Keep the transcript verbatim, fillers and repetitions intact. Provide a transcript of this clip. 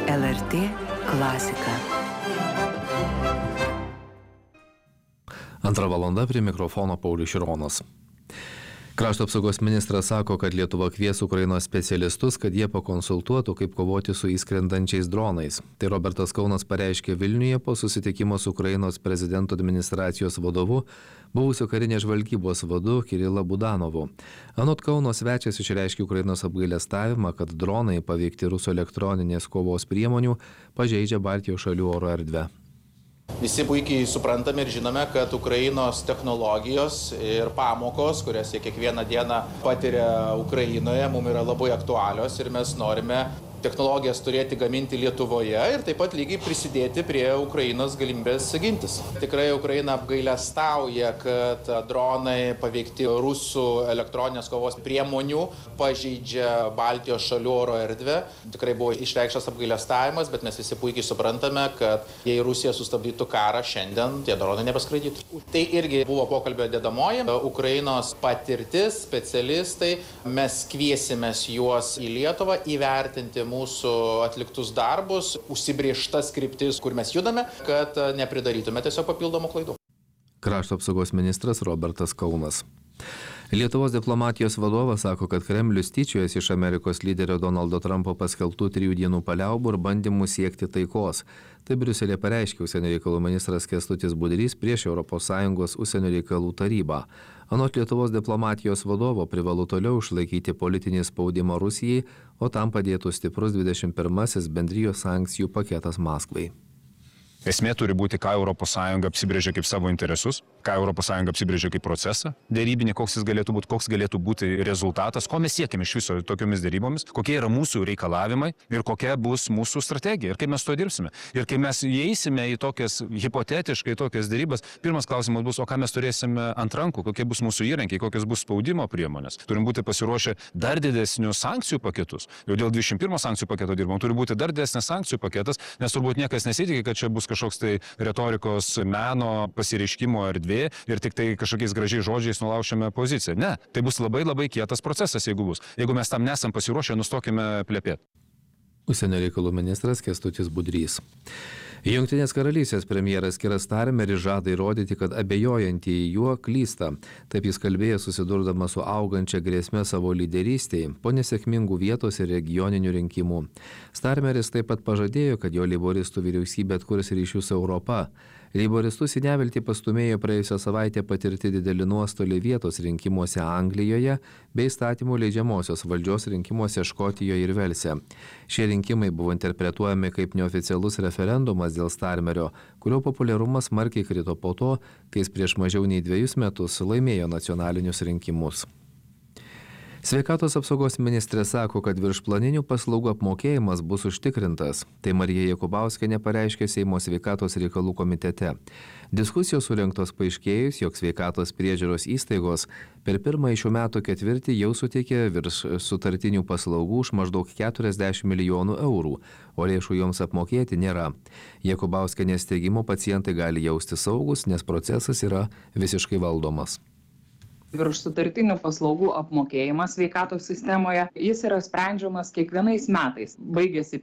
L R T klasika. Antra valanda, prie mikrofono Paulius Šironas. Krašto apsaugos ministras sako, kad Lietuva kvies Ukrainos specialistus, kad jie pakonsultuotų, kaip kovoti su įskrendančiais dronais. Tai Robertas Kaunas pareiškė Vilniuje po susitikimo su Ukrainos prezidento administracijos vadovu, buvusio karinės žvalgybos vadu Kirila Budanovu. Anot Kauno svečias išreiškė Ukrainos apgailestavimą, kad dronai paveikti rusų elektroninės kovos priemonių pažeidžia Baltijos šalių oro erdvę. Visi puikiai suprantame ir žinome, kad Ukrainos technologijos ir pamokos, kurias jie kiekvieną dieną patiria Ukrainoje, mums yra labai aktualios ir mes norime technologijas turėti gaminti Lietuvoje ir taip pat lygiai prisidėti prie Ukrainos galimybės gintis. Tikrai Ukraina apgailestauja, kad dronai paveikti rusų elektroninės kovos priemonių pažeidžia Baltijos šalių oro erdvę. Tikrai buvo išreikštas apgailestavimas, bet mes visi puikiai suprantame, kad jei Rusija sustabdytų karą, šiandien tie dronai nebeskraidytų. Tai irgi buvo pokalbio dedamoji. Ukrainos patirtis, specialistai, mes kviesimės juos į Lietuvą įvertinti mūsų atliktus darbus, užsibrėžtas kryptis, kur mes judame, kad nepridarytume tiesiog papildomų klaidų. Krašto apsaugos ministras Robertas Kaunas. Lietuvos diplomatijos vadovas sako, kad Kremlius tyčiojasi iš Amerikos lyderio Donaldo Trumpo paskelbtų trijų dienų paliaubų ir bandymų siekti taikos. Tai Briuselėje pareiškė užsienio reikalų ministras Kęstutis Budrys prieš Europos Sąjungos užsienio reikalų tarybą. Anot Lietuvos diplomatijos vadovo privalu toliau išlaikyti politinį spaudimą Rusijai, o tam padėtų stiprus dvidešimt pirmasis bendrijos sankcijų paketas Maskvai. Esmė turi būti, ką Europos Sąjunga apsibrėžia kaip savo interesus, ką Europos Sąjunga apsibrėžia kaip procesą dėrybinį, koks jis galėtų būti, koks galėtų būti rezultatas, ko mes siekiame iš viso tokiomis dėrybomis, kokie yra mūsų reikalavimai ir kokia bus mūsų strategija ir kaip mes to dirbsime. Ir kai mes įeisime į tokias hipotetiškai tokias dėrybas, pirmas klausimas bus, o ką mes turėsime ant rankų, kokie bus mūsų įrankiai, kokios bus spaudimo priemonės. Turim būti pasiruošę dar didesnius sankcijų paketus. Jau dėl dvidešimt pirmo sankcijų paketo dirbam, turi būti dar didesnis sankcijų paketas, nes turbūt niekas nesitikė, kad čia bus kažkoks tai retorikos meno pasireiškimo erdvė ir tik tai kažkokiais gražiais žodžiais nulaušime poziciją. Ne, tai bus labai labai kietas procesas, jeigu bus. Jeigu mes tam nesam pasiruošę, nustokime plepėti. Užsienio reikalų ministras Kęstutis Budrys. Jungtinės karalystės premjeras Keir Starmeris žada įrodyti, kad abejojantieji juo klysta. Taip jis kalbėjo susidurdamas su augančia grėsme savo lyderystėje po nesėkmingų vietos ir regioninių rinkimų. Starmeris taip pat pažadėjo, kad jo leiboristų vyriausybė atkurs ryšius su Europa. Leiboristus į neviltį pastumėjo praėjusią savaitę patirti didelį nuostolį vietos rinkimuose Anglijoje bei įstatymų leidžiamosios valdžios rinkimuose Škotijoje ir Velse. Šie rinkimai buvo interpretuojami kaip neoficialus referendumas dėl Starmerio, kurio populiarumas smarkiai krito po to, kai jis prieš mažiau nei dviejus metus laimėjo nacionalinius rinkimus. Sveikatos apsaugos ministrė sako, kad viršplaninių paslaugų apmokėjimas bus užtikrintas. Tai Marija Jakubauskienė pareiškė Seimo sveikatos reikalų komitete. Diskusijos surengtos paaiškėjus, jog sveikatos priežiūros įstaigos per pirmąjį šių metų ketvirtį jau suteikė virš sutartinių paslaugų už maždaug keturiasdešimt milijonų eurų, o lėšų joms apmokėti nėra. Jakubauskienės teigimu pacientai gali jausti saugus, nes procesas yra visiškai valdomas. Virš sutartinių paslaugų apmokėjimas sveikatos sistemoje, jis yra sprendžiamas kiekvienais metais. Baigėsi